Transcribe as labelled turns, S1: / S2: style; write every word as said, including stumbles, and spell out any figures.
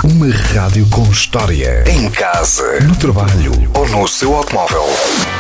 S1: Uma rádio com história. Em casa, no trabalho ou no seu automóvel.